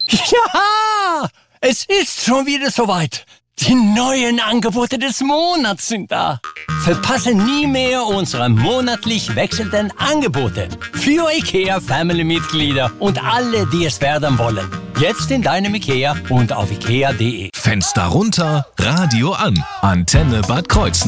Ja, es ist schon wieder soweit. Die neuen Angebote des Monats sind da. Verpasse nie mehr unsere monatlich wechselnden Angebote für IKEA-Family-Mitglieder und alle, die es werden wollen. Jetzt in deinem IKEA und auf ikea.de. Fenster runter, Radio an. Antenne Bad Kreuznach.